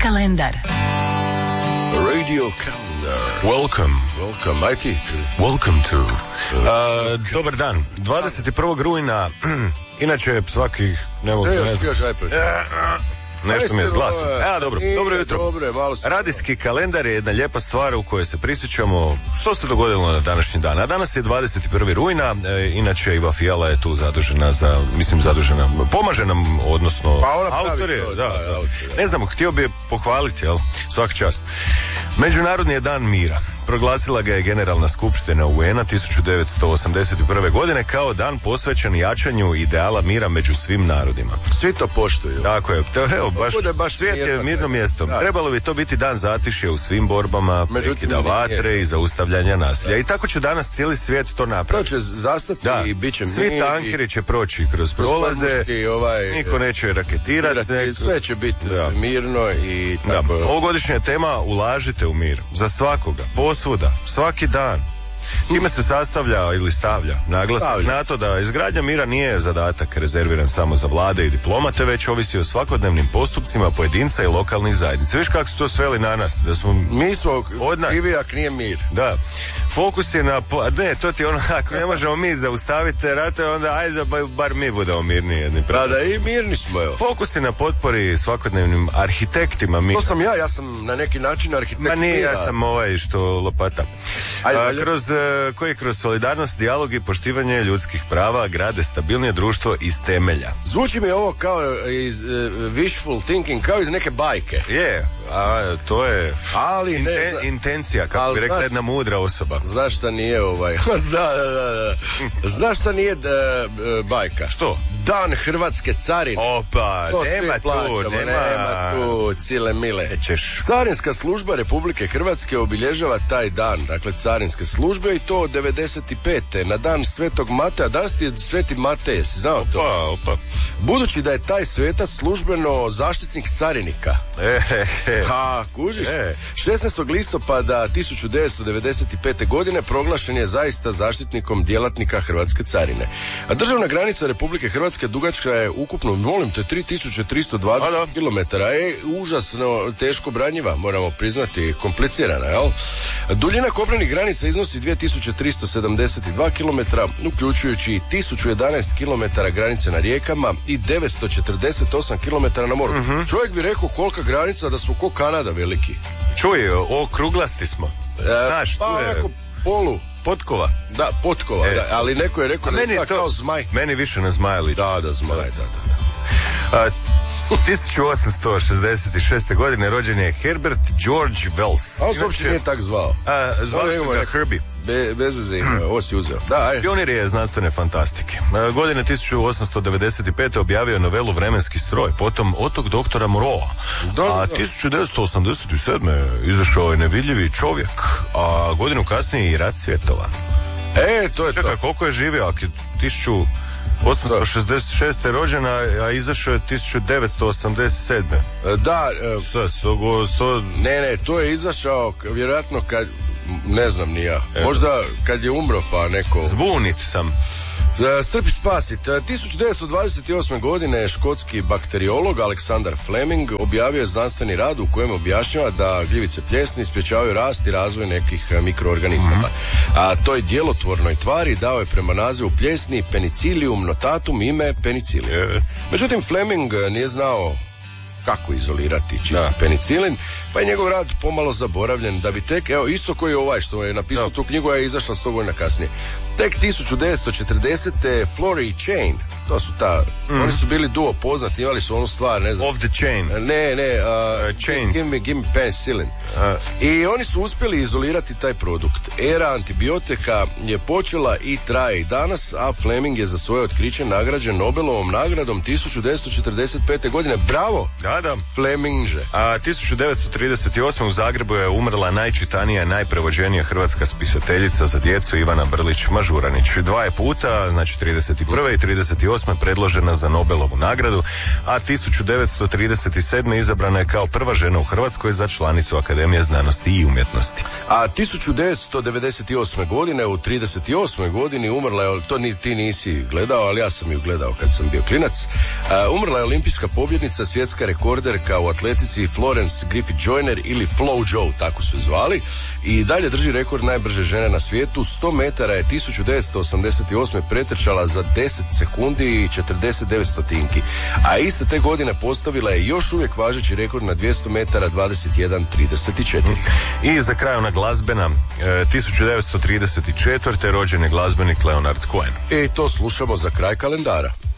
kalendar. Radio calendar. Welcome, aj ti. Welcome to. Dobar dan. 21. rujna, inače svakih... Nešto mi je s glasom. Dobro jutro. Radijski kalendar je jedna lijepa stvar u kojoj se prisjećamo što se dogodilo na današnji dan. A danas je 21. rujna, inače Iva Fijala je tu zadužena, pomaže nam, odnosno autor je. Ne znam, htio bi je pohvaliti, svaka čast. Međunarodni je dan mira. Proglasila ga je Generalna skupština UN-a 1981. godine kao dan posvećen jačanju ideala mira među svim narodima. Svi to poštuju. Tako je. Baš svijet je mirno mjesto. Trebalo bi to biti dan zatišja u svim borbama, prekida vatre i zaustavljanja nasilja. I tako će danas cijeli svijet to napraviti. To će zastati i bit će mir. Svi tankeri će proći kroz prolaze, niko neće raketirati. Sve će biti mirno i tako. Ovogodišnja tema ulažite u mir. Za svakoga. Svuda, svaki dan. Time se sastavlja ili stavlja naglasak na to da izgradnja mira nije zadatak rezerviran samo za vlade i diplomate, već ovisi o svakodnevnim postupcima pojedinca i lokalnih zajednica. Viš kako su to sveli na nas? Mi smo krivijak, nije mir. Da. Fokus je na... Ne, to ti ako ne možemo mi zaustaviti rate, onda ajde da bar mi budemo mirni jedni. Da, i mirni smo, evo. Fokus je na potpori svakodnevnim arhitektima mira. To sam ja sam na neki način arhitekt mira. Nije, ja sam što lopata. Kroz solidarnost, dijalog i poštivanje ljudskih prava grade stabilnije društvo iz temelja. Zvuči mi ovo kao iz wishful thinking, kao iz neke bajke. To je intencija, kako bi rekla jedna mudra osoba. Znaš šta nije da. Znaš šta nije bajka? Što? Dan Hrvatske carine. Opa, to nema tu, cile mile. Carinska služba Republike Hrvatske obilježava taj dan, dakle carinske službe, i to od 95. na dan Svetog Mateja. Danas ti je Sveti Matej, jesi znao to? Opa. Budući da je taj svetac službeno zaštitnik carinika. Kužiš? 16. listopada 1995. godine proglašen je zaista zaštitnikom djelatnika Hrvatske carine. A državna granica Republike Hrvatske dugačka je ukupno, to je 3320 km. Užasno teško branjiva, moramo priznati, komplicirana, jel? Duljina kopnenih granica iznosi 2372 km, uključujući 1011 km granice na rijekama i 948 km na moru. Čovjek bi rekao kolika granica da smo ko Kanada veliki. Čuj, okruglasti smo. Znaš, tu je... polu. Potkova. Da, potkova, ali neko je rekao da je kao zmaj. Meni više na zmaja liči. Da, zmaj, da. 1866. godine rođen je Herbert George Wells. A on se uopće nije tak zvao. Zvao se ga Herbie. Bez veze ima, ovo si uzeo. Pionir je znanstvene fantastike. Godine 1895. objavio novelu Vremenski stroj, potom Otok doktora Moreau. A 1987. izašao je Nevidljivi čovjek, a godinu kasnije i Rat svjetova. To je Čekaj, koliko je živio, ako je 1866. rođena, a izašao je 1987. Da. Ne, to je izašao vjerojatno kad, ne znam ni ja. Možda kad je umro pa neko... Zbunit sam. Strpi spasit. 1928. godine škotski bakteriolog Aleksandar Fleming objavio je znanstveni rad u kojem objašnjava da gljivice pljesni sprječavaju rast i razvoj nekih mikroorganizama. A toj djelotvornoj tvari dao je prema nazivu pljesni Penicillium notatum ime penicilin. Međutim, Fleming nije znao kako izolirati čisti penicilin, pa je njegov rad pomalo zaboravljen, da bi tek, isto koji je što je napisao tu knjigu, je izašla 100 godina kasnije. Tek 1940. Florey i Chain, to su oni su bili duo poznati, imali su onu stvar, ne znam. Off the chain. Chains. Give me penicillin. I oni su uspjeli izolirati taj produkt. Era antibiotika je počela i traje i danas, a Fleming je za svoje otkriće nagrađen Nobelovom nagradom 1945. godine. Bravo! Da. Fleminže. A 1938. u Zagrebu je umrla najčitanija i najprevođenija hrvatska spisateljica za djecu Ivana Brlić-Mažuranić. 2 puta, znači 31. i 38. predložena za Nobelovu nagradu, a 1937. izabrana je kao prva žena u Hrvatskoj za članicu Akademije znanosti i umjetnosti. A 1998. godine, u 38. godini umrla je, to ti nisi gledao, ali ja sam ju gledao kad sam bio klinac, umrla je olimpijska pobjednica, svjetska rekordnica rekorderka u atletici Florence Griffith Joyner ili Flow Joe, tako su je zvali, i dalje drži rekord najbrže žene na svijetu. 100 metara je 1988. pretrčala za 10 sekundi i 49 stotinki, a iste te godine postavila je još uvijek važeći rekord na 200 metara 21.34. I za kraj ona glazbena, 1934. rođen je glazbenik Leonard Cohen. I to slušamo za kraj kalendara.